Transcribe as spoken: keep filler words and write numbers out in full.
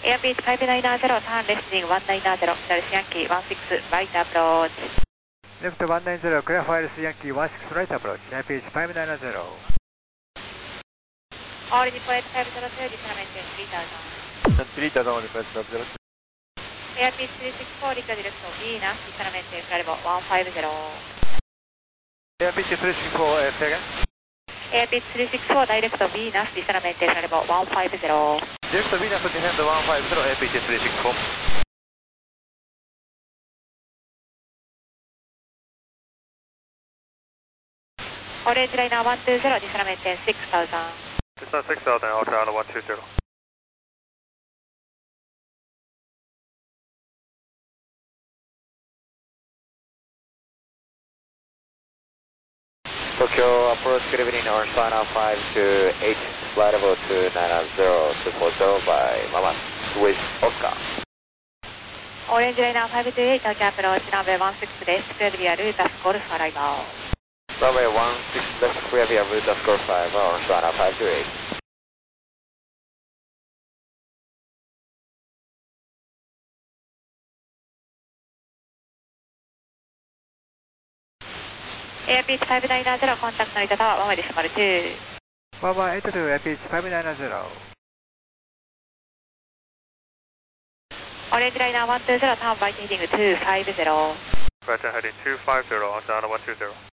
Airbus five nine zero, turn left heading one nine zero, Charles Yankee one six, right approach. Left one nine zero, clear for Alice Yankee one six, right approach, Airbus five nine zero. All Nippon five zero two, descend maintain three thousand. three thousand on the first level. Airbus three six four, reach direct Venus, descend maintain flight level one five zero. Airbus three six four, uh, say again? Airbus three six four, direct Venus, descend maintain flight level one five zero. Direct Venus, descend one five zero, Airbus three six four. Orange liner one two zero, descend maintain six thousand. Descend six thousand, Ultra one two zero. Tokyo approach, good evening, Orange Liner five two eight, flight level two nine zero two four zero by Mama, with Oscar. Orange liner five two eight, Tokyo approach, runway one six left, clear via Rutas Golf arrival. Runway one six left, clear via Rutas Golf arrival, Orange Liner five two eight. Airbus five nine zero, contact Narita Tower one decimal two. one one eight two, Airbus five nine zero. Orange liner one two zero, turn right heading two five zero. Right heading two five zero, Ultra one two zero.